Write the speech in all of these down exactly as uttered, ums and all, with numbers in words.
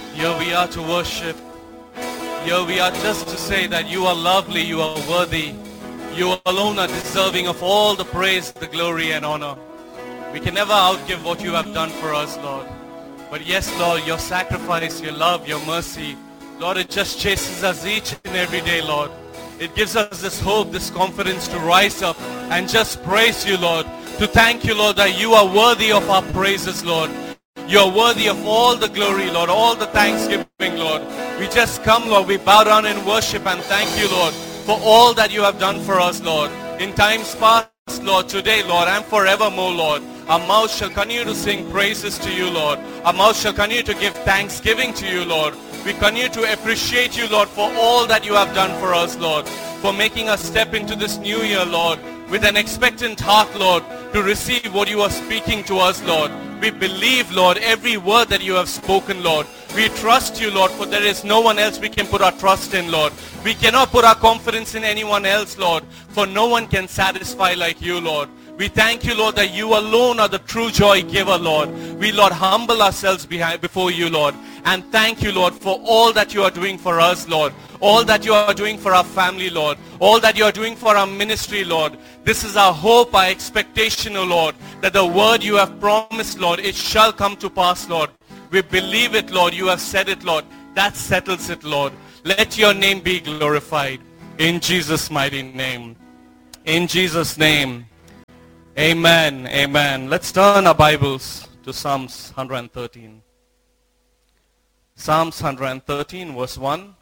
Here we are to worship. Here we are just to say that you are lovely, you are worthy. You alone are deserving of all the praise, the glory and honor. We can never outgive what you have done for us, Lord. But yes, Lord, your sacrifice, your love, your mercy, Lord, it just chases us each and every day, Lord. It gives us this hope, this confidence to rise up and just praise you, Lord. To thank you, Lord, that you are worthy of our praises, Lord. You are worthy of all the glory, Lord, all the thanksgiving, Lord. We just come, Lord, we bow down in worship and thank you, Lord, for all that you have done for us, Lord. In times past, Lord, today, Lord, and forevermore, Lord, our mouth shall continue to sing praises to you, Lord. Our mouth shall continue to give thanksgiving to you, Lord. We continue to appreciate you, Lord, for all that you have done for us, Lord, for making us step into this new year, Lord, with an expectant heart, Lord, to receive what you are speaking to us, Lord. We believe, Lord, every word that you have spoken, Lord. We trust you, Lord, for there is no one else we can put our trust in, Lord. We cannot put our confidence in anyone else, Lord, for no one can satisfy like you, Lord. We thank you, Lord, that you alone are the true joy giver, Lord. We, Lord, humble ourselves behind, before you, Lord, and thank you, Lord, for all that you are doing for us, Lord. All that you are doing for our family, Lord. All that you are doing for our ministry, Lord. This is our hope, our expectation, O Lord, that the word you have promised, Lord, it shall come to pass, Lord. We believe it, Lord. You have said it, Lord. That settles it, Lord. Let your name be glorified. In Jesus' mighty name. In Jesus' name. Amen. Amen. Let's turn our Bibles to Psalms one hundred thirteen. Psalms one hundred thirteen, verse one.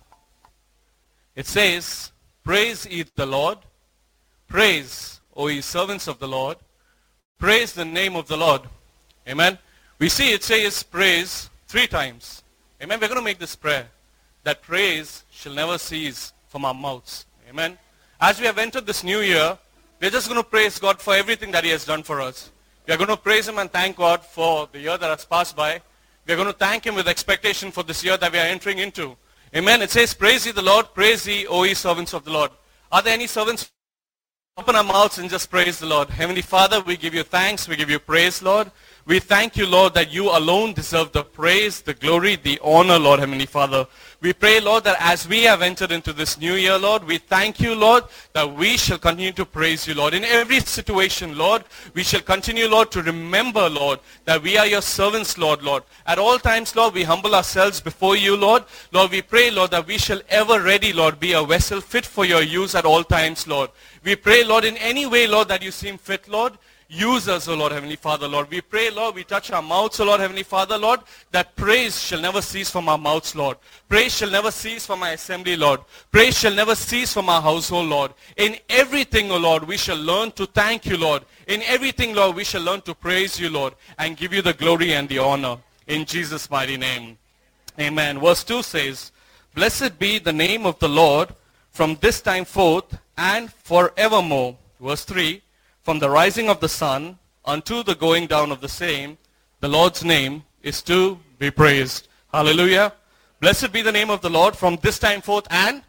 It says, praise ye the Lord. Praise, O ye servants of the Lord. Praise the name of the Lord. Amen. We see it says praise three times. Amen. We're going to make this prayer, that praise shall never cease from our mouths. Amen. As we have entered this new year, we're just going to praise God for everything that he has done for us. We are going to praise him and thank God for the year that has passed by. We are going to thank him with expectation for this year that we are entering into. Amen. It says, praise ye the Lord, praise ye, O ye servants of the Lord. Are there any servants? Open our mouths and just praise the Lord. Heavenly Father, we give you thanks, we give you praise, Lord. We thank you, Lord, that you alone deserve the praise, the glory, the honor, Lord, Heavenly Father. We pray, Lord, that as we have entered into this new year, Lord, we thank you, Lord, that we shall continue to praise you, Lord. In every situation, Lord, we shall continue, Lord, to remember, Lord, that we are your servants, Lord, Lord. At all times, Lord, we humble ourselves before you, Lord. Lord, we pray, Lord, that we shall ever ready, Lord, be a vessel fit for your use at all times, Lord. We pray, Lord, in any way, Lord, that you seem fit, Lord, use us, O Lord, Heavenly Father, Lord. We pray, Lord, we touch our mouths, O Lord, Heavenly Father, Lord, that praise shall never cease from our mouths, Lord. Praise shall never cease from our assembly, Lord. Praise shall never cease from our household, Lord. In everything, O Lord, we shall learn to thank you, Lord. In everything, Lord, we shall learn to praise you, Lord, and give you the glory and the honor. In Jesus' mighty name. Amen. Verse two says, blessed be the name of the Lord from this time forth and forevermore. Verse three, from the rising of the sun unto the going down of the same, the Lord's name is to be praised. Hallelujah. Blessed be the name of the Lord from this time forth and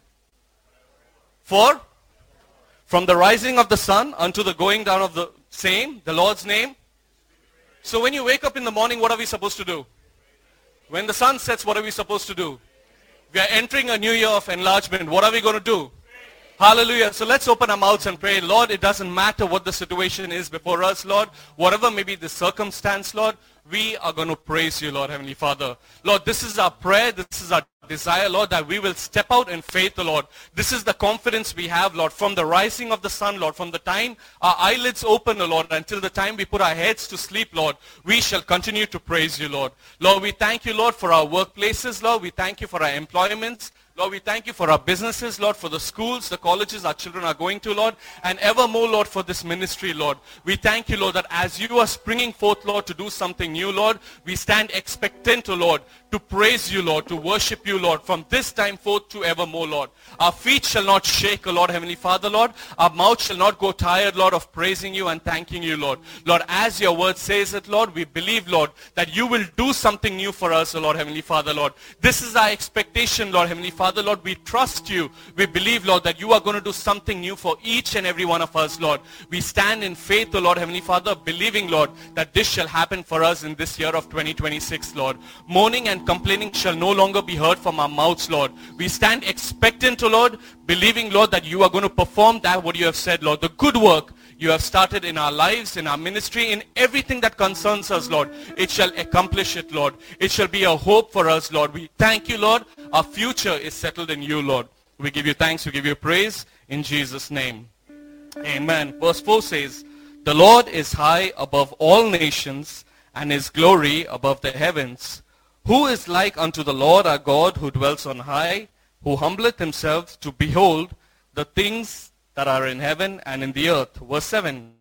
for from the rising of the sun unto the going down of the same, the Lord's name. So when you wake up in the morning, what are we supposed to do? When the sun sets, what are we supposed to do? We are entering a new year of enlargement. What are we going to do? Hallelujah. So let's open our mouths and pray. Lord, it doesn't matter what the situation is before us, Lord. Whatever may be the circumstance, Lord, we are going to praise you, Lord, Heavenly Father. Lord, this is our prayer. This is our desire, Lord, that we will step out in faith, Lord. This is the confidence we have, Lord, from the rising of the sun, Lord, from the time our eyelids open, Lord, until the time we put our heads to sleep, Lord, we shall continue to praise you, Lord. Lord, we thank you, Lord, for our workplaces, Lord. We thank you for our employments. Lord, we thank you for our businesses, Lord, for the schools, the colleges our children are going to, Lord, and evermore, Lord, for this ministry, Lord. We thank you, Lord, that as you are springing forth, Lord, to do something new, Lord, we stand expectant, O Lord, to praise you, Lord, to worship you, Lord, from this time forth to evermore, Lord. Our feet shall not shake, O Lord, Heavenly Father, Lord. Our mouth shall not go tired, Lord, of praising you and thanking you, Lord. Lord, as your word says it, Lord, we believe, Lord, that you will do something new for us, O Lord, Heavenly Father, Lord. This is our expectation, Lord, Heavenly Father. Father, Lord, we trust you. We believe, Lord, that you are going to do something new for each and every one of us, Lord. We stand in faith, O Lord, Heavenly Father, believing, Lord, that this shall happen for us in this year of twenty twenty-six, Lord. Mourning and complaining shall no longer be heard from our mouths, Lord. We stand expectant, O Lord, believing, Lord, that you are going to perform that what you have said, Lord. The good work you have started in our lives, in our ministry, in everything that concerns us, Lord. It shall accomplish it, Lord. It shall be a hope for us, Lord. We thank you, Lord. Our future is settled in you, Lord. We give you thanks. We give you praise in Jesus' name. Amen. Verse four says, the Lord is high above all nations, and his glory above the heavens. Who is like unto the Lord our God, who dwells on high, who humbleth himself to behold the things that are in heaven and in the earth. Verse seven.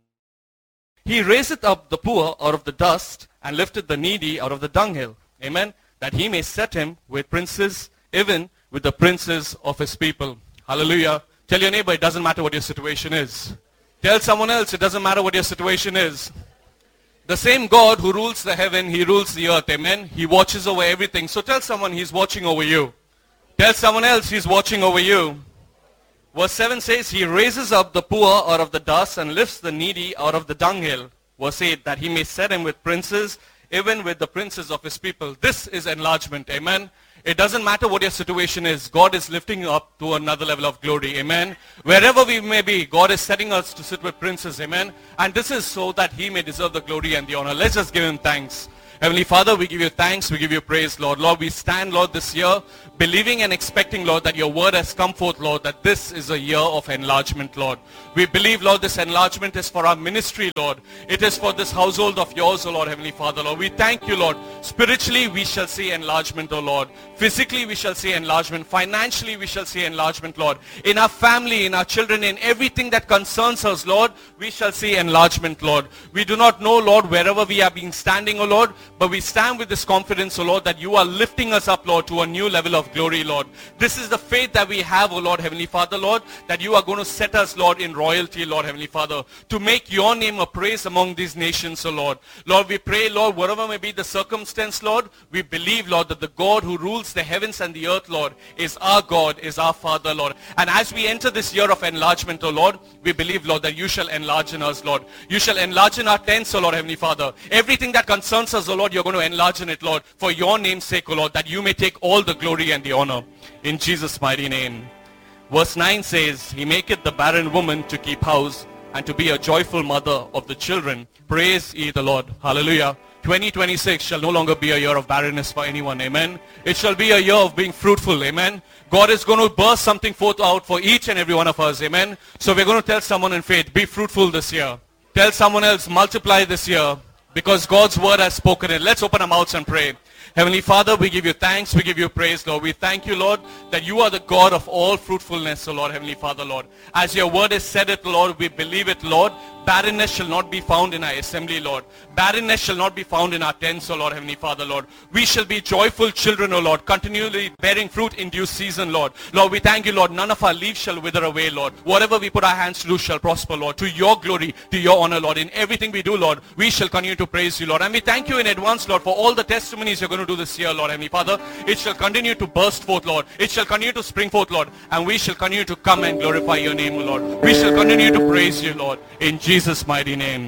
He raiseth up the poor out of the dust, and lifteth the needy out of the dunghill. Amen. That he may set him with princes, even with the princes of his people. Hallelujah. Tell your neighbor, it doesn't matter what your situation is. Tell someone else, it doesn't matter what your situation is. The same God who rules the heaven, he rules the earth. Amen. He watches over everything. So tell someone he's watching over you. Tell someone else he's watching over you. Verse seven says, he raises up the poor out of the dust and lifts the needy out of the dunghill. Verse eight, that he may set him with princes, even with the princes of his people. This is enlargement. Amen. It doesn't matter what your situation is. God is lifting you up to another level of glory. Amen. Wherever we may be, God is setting us to sit with princes. Amen. And this is so that he may deserve the glory and the honor. Let's just give him thanks. Heavenly Father, we give you thanks, we give you praise, Lord. Lord, we stand, Lord, this year, believing and expecting, Lord, that your word has come forth, Lord, that this is a year of enlargement, Lord. We believe, Lord, this enlargement is for our ministry, Lord. It is for this household of yours, O Lord, Heavenly Father, Lord. We thank you, Lord. Spiritually, we shall see enlargement, O Lord. Physically, we shall see enlargement. Financially, we shall see enlargement, Lord. In our family, in our children, in everything that concerns us, Lord, we shall see enlargement, Lord. We do not know, Lord, wherever we have been standing, O Lord, but we stand with this confidence, O Lord, that you are lifting us up, Lord, to a new level of glory, Lord. This is the faith that we have, O Lord, Heavenly Father, Lord, that you are going to set us, Lord, in royalty, Lord, Heavenly Father, to make your name a praise among these nations, O Lord. Lord, we pray, Lord, whatever may be the circumstance, Lord, we believe, Lord, that the God who rules the heavens and the earth, Lord, is our God, is our Father, Lord. And as we enter this year of enlargement, O Lord, we believe, Lord, that you shall enlarge in us, Lord. You shall enlarge in our tents, O Lord, Heavenly Father. Everything that concerns us, O Lord, you're going to enlarge in it, Lord, for your name's sake, O Lord, that you may take all the glory and the honor. In Jesus' mighty name. Verse nine says, he maketh the barren woman to keep house, and to be a joyful mother of the children. Praise ye the Lord. Hallelujah. twenty twenty-six shall no longer be a year of barrenness for anyone. Amen. It shall be a year of being fruitful. Amen. God is going to burst something forth out for each and every one of us. Amen. So we're going to tell someone in faith, be fruitful this year. Tell someone else, multiply this year, because God's word has spoken it. Let's open our mouths and pray. Heavenly Father, we give you thanks, we give you praise, Lord. We thank you, Lord, that you are the God of all fruitfulness, O Lord, Heavenly Father, Lord. As your word has said it, Lord, we believe it, Lord. Barrenness shall not be found in our assembly, Lord. Barrenness shall not be found in our tents, O Lord, Heavenly Father, Lord. We shall be joyful children, O Lord, continually bearing fruit in due season, Lord. Lord, we thank you, Lord. None of our leaves shall wither away, Lord. Whatever we put our hands to do shall prosper, Lord. To your glory, to your honor, Lord. In everything we do, Lord, we shall continue to praise you, Lord. And we thank you in advance, Lord, for all the testimonies you're going to do this year, Lord, Heavenly Father. It shall continue to burst forth, Lord. It shall continue to spring forth, Lord. And we shall continue to come and glorify your name, O Lord. We shall continue to praise you, Lord. In Jesus' mighty name.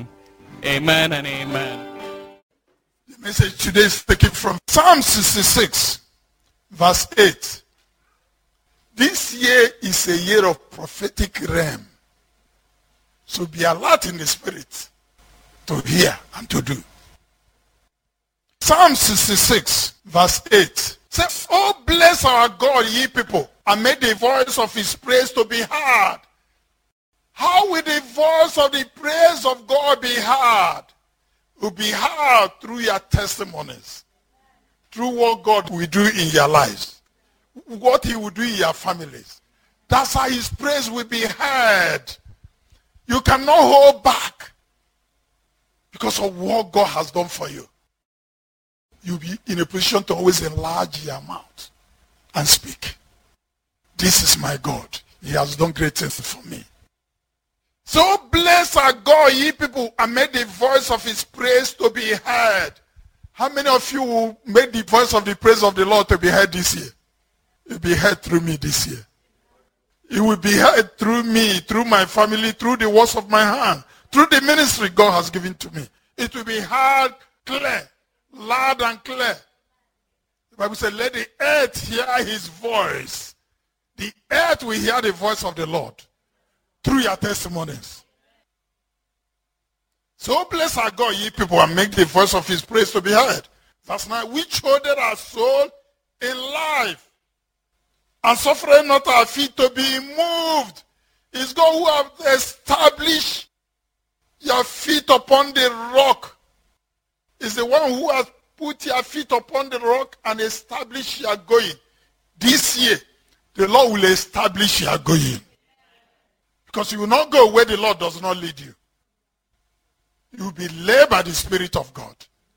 Amen and amen. The message today is taken from Psalm sixty-six, verse eight. This year is a year of prophetic realm. So be alert in the spirit to hear and to do. Psalm sixty-six, verse eight. Say, oh, bless our God, ye people, and make the voice of his praise to be heard. How will the voice of the praise of God be heard? It will be heard through your testimonies, through what God will do in your lives, what he will do in your families. That's how his praise will be heard. You cannot hold back because of what God has done for you. You'll be in a position to always enlarge your mouth and speak. This is my God. He has done great things for me. So bless our God, ye people, and make the voice of his praise to be heard. How many of you will make the voice of the praise of the Lord to be heard this year? It will be heard through me this year. It will be heard through me, through my family, through the works of my hand, through the ministry God has given to me. It will be heard clear, loud and clear. The Bible said, let the earth hear his voice. The earth will hear the voice of the Lord through your testimonies. So bless our God, ye people, and make the voice of his praise to be heard. Verse nine, which holdeth our soul in life, and suffereth not our feet to be moved. It's God who have established your feet upon the rock. It's the one who has put your feet upon the rock and established your going. This year, the Lord will establish your going. Because you will not go where the Lord does not lead you. You will be led by the Spirit of God.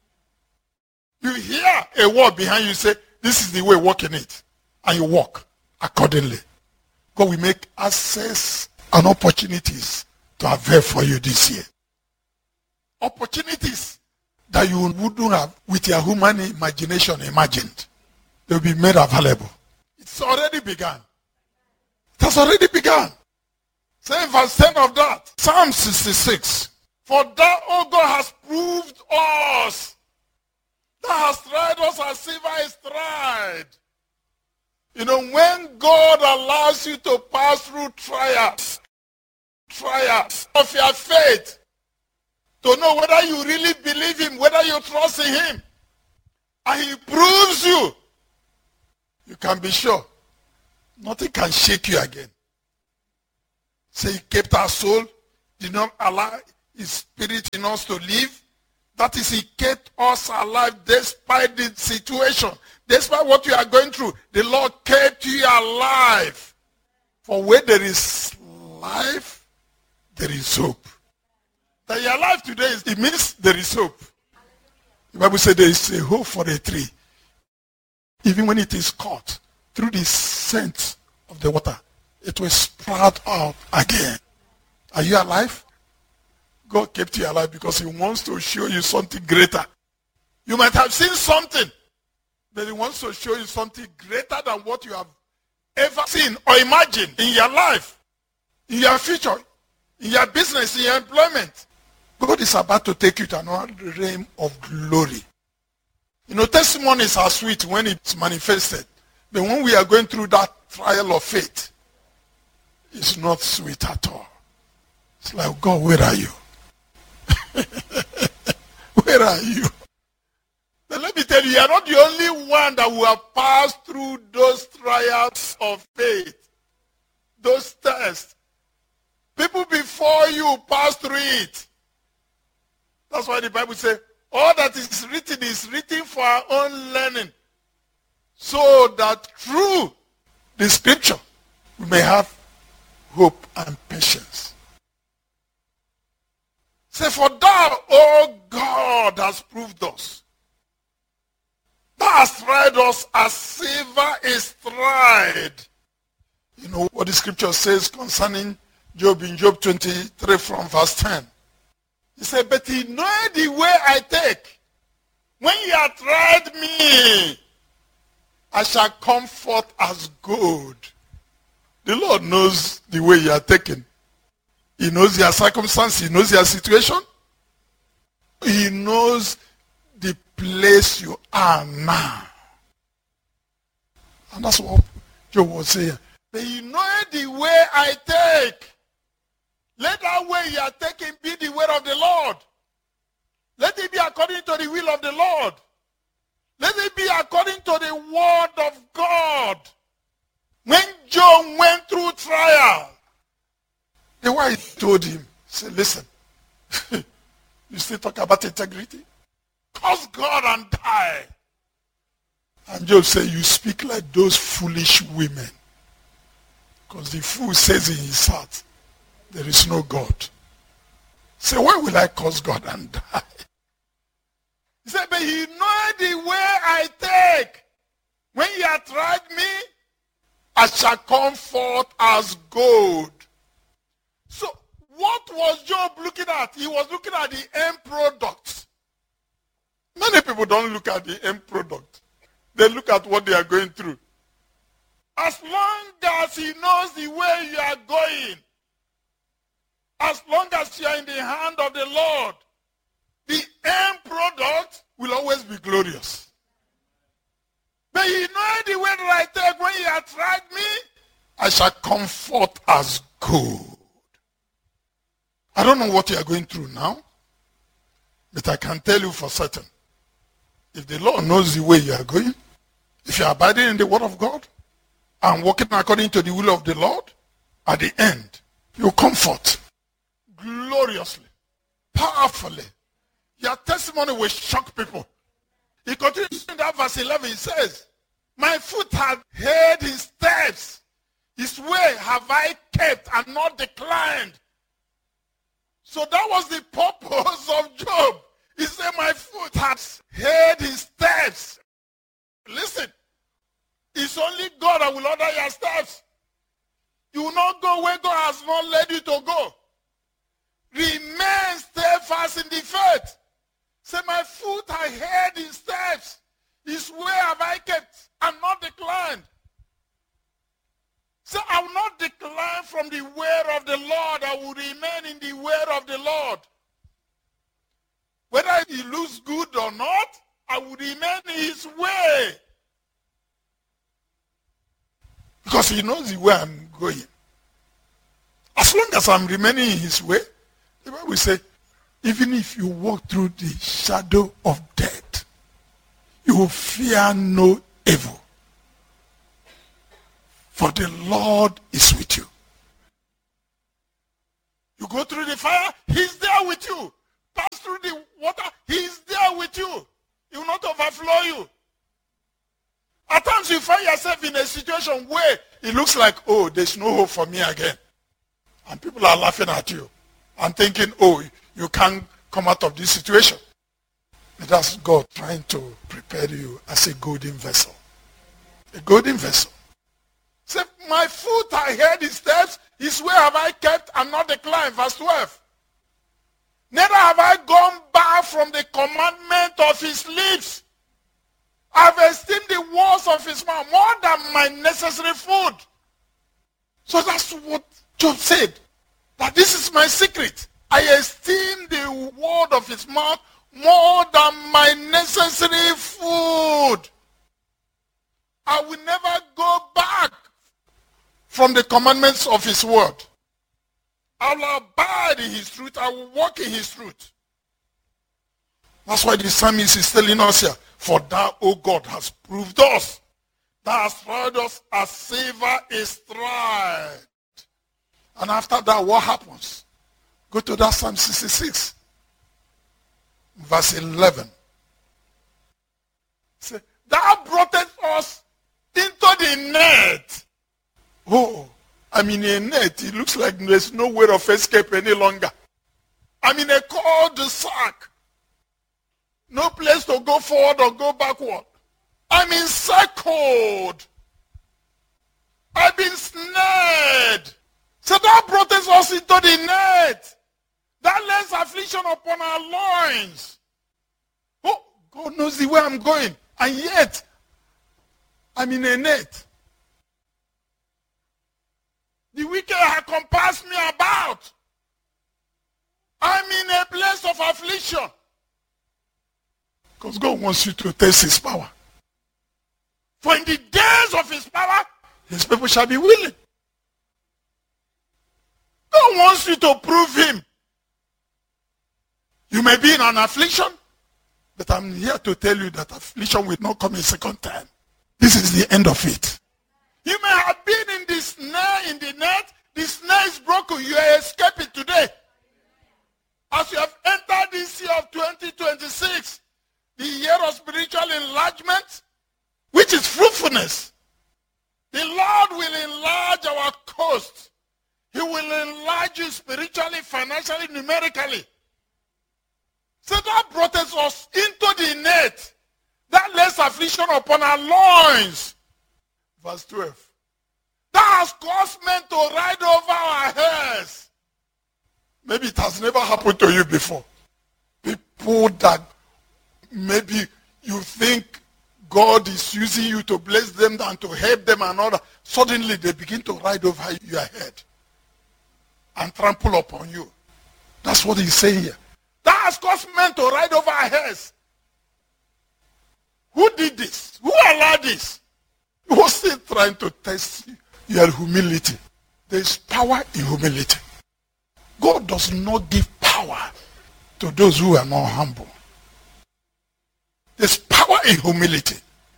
You hear a word behind you say, this is the way, walk in it. And you walk accordingly. God will make access and opportunities to avail for you this year. Opportunities that you wouldn't have with your human imagination imagined. They will be made available. It's already begun. It has already begun. Say in verse ten of that, Psalm sixty-six. For thou, O God, hast proved us. Thou hast tried us as silver is tried. You know, when God allows you to pass through trials, trials of your faith, to know whether you really believe him, whether you trust in him, and he proves you, you can be sure nothing can shake you again. Say he kept our soul, did not allow his spirit in us to live. That is, he kept us alive despite the situation. Despite what you are going through, the Lord kept you alive. For where there is life, there is hope. That you are alive today, it means there is hope. The Bible says there is a hope for a tree. Even when it is caught through the scent of the water, it will sprout out again. Are you alive? God kept you alive because he wants to show you something greater. You might have seen something, but he wants to show you something greater than what you have ever seen or imagined in your life, in your future, in your business, in your employment. God is about to take you to another realm of glory. You know, testimonies are sweet when it's manifested. But when we are going through that trial of faith, it's not sweet at all. It's like, God, where are you? Where are you? Now let me tell you, you are not the only one that will have passed through those trials of faith, those tests. People before you passed through it. That's why the Bible says, all that is written is written for our own learning, so that through the scripture we may have hope and patience. Say, for thou, O God, has proved us. Thou hast tried us as silver is tried. You know what the scripture says concerning Job in Job twenty-three from verse ten. He said, but he knoweth the way I take. When ye have tried me, I shall come forth as gold. The Lord knows the way you are taken. He knows your circumstance. He knows your situation. He knows the place you are now. And that's what Job was saying. But you know the way I take. Let that way you are taking be the way of the Lord. Let it be according to the will of the Lord. Let it be according to the word of God. When Job went through trial, the wife told him, say, listen, you still talk about integrity? Curse God and die. And Job said, you speak like those foolish women. Because the fool says in his heart, there is no God. Say, why will I curse God and die? He said, but you know the way I take. When you have tried me, I shall come forth as gold. So, what was Job looking at? He was looking at the end product. Many people don't look at the end product. They look at what they are going through. As long as he knows the way you are going, as long as you are in the hand of the Lord, the end product will always be glorious. But you know the way that I take when you have tried me, I shall come forth as gold. I don't know what you are going through now, but I can tell you for certain, if the Lord knows the way you are going, if you are abiding in the word of God and walking according to the will of the Lord, at the end, you come forth gloriously, powerfully. Your testimony will shock people. He continues in that verse eleven, he says, my foot had heard his steps. His way have I kept and not declined. So that was the purpose of Job. He said, my foot has heard his steps. Listen, it's only God that will order your steps. You will not go where God has not led you to go. Remain steadfast in the faith. Say, my foot I heard his steps. His way have I kept and not declined. Say, I will not decline from the way of the Lord. I will remain in the way of the Lord. Whether it looks good or not, I will remain in his way. Because he knows the way I'm going. As long as I'm remaining in his way, the Bible will say, even if you walk through the shadow of death, you will fear no evil. For the Lord is with you. You go through the fire, he's there with you. Pass through the water, he's there with you. He will not overflow you. At times you find yourself in a situation where it looks like, oh, there's no hope for me again. And people are laughing at you and thinking, oh, you can't come out of this situation. But that's God trying to prepare you as a golden vessel. A golden vessel. Say, my foot I heard his steps, his way have I kept and not declined. Verse twelve. Neither have I gone back from the commandment of his lips. I've esteemed the words of his mouth more than my necessary food. So that's what Job said. That this is my secret. I esteem the word of his mouth more than my necessary food. I will never go back from the commandments of his word. I will abide in his truth. I will walk in his truth. That's why the psalmist is telling us here, for thou, O God, hast proved us. Thou hast tried us as silver is tried. And after that, what happens? Go to that Psalm sixty-six, verse eleven. Say, thou broughtest us into the net. Oh, I'm in a net. It looks like there's no way of escape any longer. I'm in a cul-de-sac. No place to go forward or go backward. I'm encircled. I've been snared. So thou broughtest us into the net. Thou lays affliction upon our loins. Oh, God knows the way I'm going. And yet, I'm in a net. The wicked have compassed me about. I'm in a place of affliction. Because God wants you to taste his power. For in the days of his power, his people shall be willing. God wants you to prove him. You may be in an affliction, but I'm here to tell you that affliction will not come a second time. This is the end of it. You may have been in the snare, in the net. The snare is broken. You are escaping today. As you have entered this year of twenty twenty-six, the year of spiritual enlargement, which is fruitfulness. The Lord will enlarge our coast. He will enlarge you spiritually, financially, numerically. So that brought us into the net. That lays affliction upon our loins. Verse twelve. That has caused men to ride over our heads. Maybe it has never happened to you before. People that maybe you think God is using you to bless them and to help them and all that. Suddenly they begin to ride over your head and trample upon you. That's what he's saying here. That has caused men to ride over our heads. Who did this? Who allowed this? He was still trying to test your humility. There is power in humility. God does not give power to those who are not humble. There's power in humility.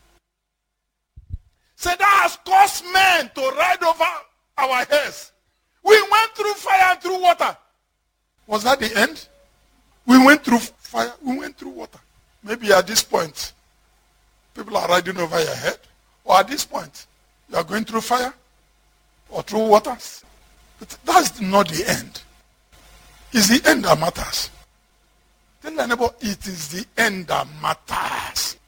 So that has caused men to ride over our heads. We went through fire and through water. Was that the end? We went through fire, we went through water. Maybe at this point, people are riding over your head. Or at this point, you are going through fire or through waters. But that's not the end. It's the end that matters. Tell your neighbor, it is the end that matters.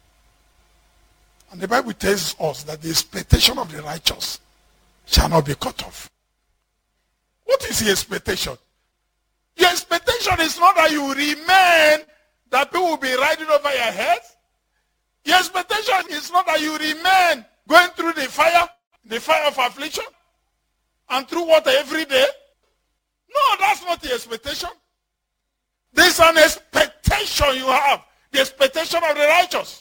And the Bible tells us that the expectation of the righteous shall not be cut off. What is the expectation? Your expectation is not that you remain, that people will be riding over your head. Your expectation is not that you remain going through the fire, the fire of affliction, and through water every day. No, that's not the expectation. There's an expectation you have. The expectation of the righteous.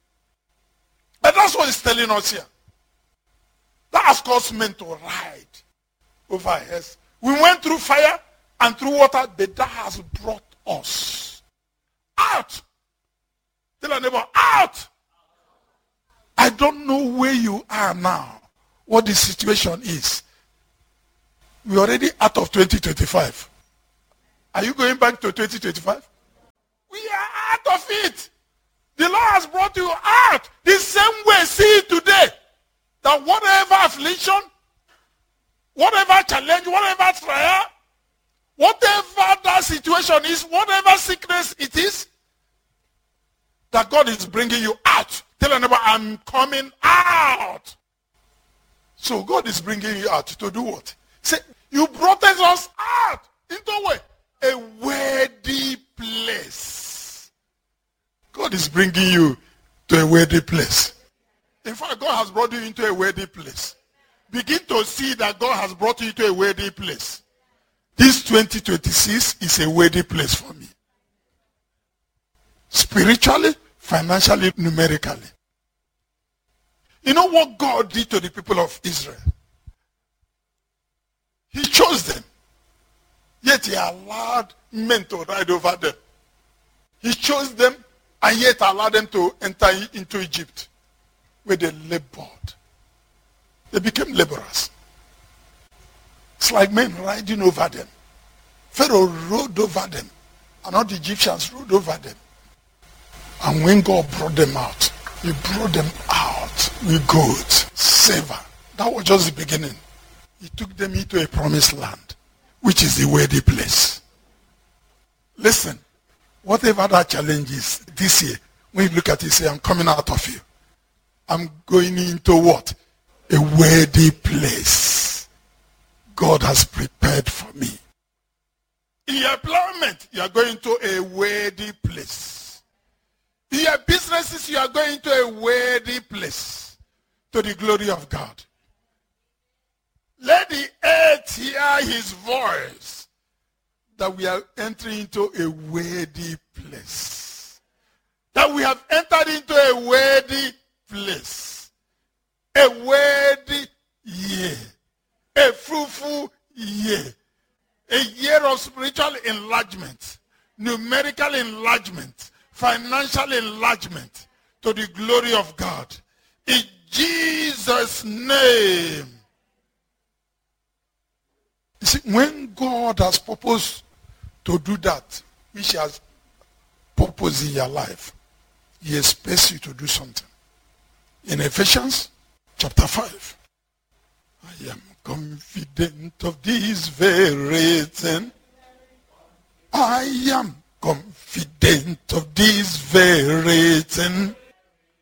And that's what he's telling us here. That has caused men to ride over our heads. We went through fire and through water, but that has brought us out. Tell our neighbor, out. I don't know where you are now, what the situation is. We're already out of twenty twenty-five. Are you going back to twenty twenty-five? We are out of it. The Lord has brought you out. The same way, see it today. That whatever affliction, whatever challenge, whatever trial, whatever that situation is, whatever sickness it is, that God is bringing you out. Tell your neighbor, I'm coming out. So God is bringing you out to do what? Say, you brought us out into what? A worthy place. God is bringing you to a worthy place. In fact, God has brought you into a worthy place. Begin to see that God has brought you to a worthy place. This twenty twenty-six is a worthy place for me. Spiritually, financially, numerically. You know what God did to the people of Israel? He chose them. Yet he allowed men to ride over them. He chose them and yet allowed them to enter into Egypt, where they labored. They became laborers. It's like men riding over them. Pharaoh rode over them, and all the Egyptians rode over them. And when God brought them out, he brought them out with gold, silver. That was just the beginning. He took them into a promised land, which is the worthy place. Listen, whatever that challenge is this year, when you look at it, say, I'm coming out of you. I'm going into what? A worthy place God has prepared for me. In your employment, you are going to a worthy place. In your businesses, you are going to a worthy place, to the glory of God. Let the earth hear his voice, that we are entering into a worthy place. That we have entered into a worthy place. A worthy year. A fruitful year. A year of spiritual enlargement, numerical enlargement, financial enlargement, to the glory of God. In Jesus' name. You see, when God has purposed to do that, which he has purposed in your life, he expects you to do something. In Ephesians chapter five, I am confident of this very thing. I am confident of this very thing.